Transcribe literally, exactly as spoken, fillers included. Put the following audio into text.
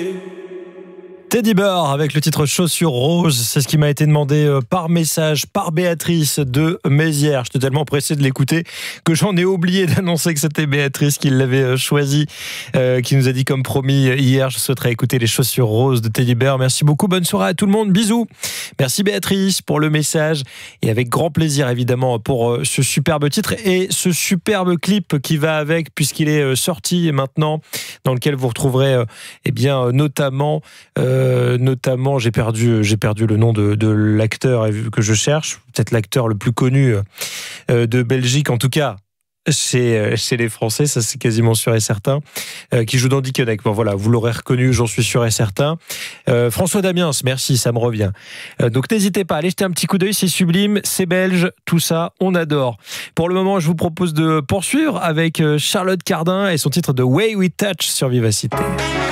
Teddy Bear avec le titre Chaussures Roses, c'est ce qui m'a été demandé par message par Béatrice de Mézières. J'étais tellement pressé de l'écouter que j'en ai oublié d'annoncer que c'était Béatrice qui l'avait choisi, euh, qui nous a dit comme promis hier, je souhaiterais écouter les Chaussures Roses de Teddy Bear. Merci beaucoup, bonne soirée à tout le monde, bisous. Merci Béatrice pour le message et avec grand plaisir évidemment pour ce superbe titre et ce superbe clip qui va avec puisqu'il est sorti maintenant, dans lequel vous retrouverez eh bien notamment euh, Euh, notamment, j'ai perdu, j'ai perdu le nom de, de l'acteur que je cherche, peut-être l'acteur le plus connu euh, de Belgique, en tout cas chez, chez les Français, ça c'est quasiment sûr et certain, euh, qui joue dans Dickeneck. Bon voilà, vous l'aurez reconnu, j'en suis sûr et certain. Euh, François Damiens, merci, ça me revient. Euh, donc n'hésitez pas, allez jeter un petit coup d'œil, c'est sublime, c'est belge, tout ça, on adore. Pour le moment, je vous propose de poursuivre avec Charlotte Cardin et son titre de Way We Touch sur Vivacité.